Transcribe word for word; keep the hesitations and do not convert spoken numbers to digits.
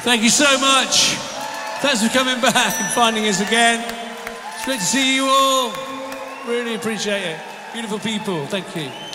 Thank you so much. Thanks for coming back and finding us again. It's great to see you all. Really appreciate it. Beautiful people. Thank you.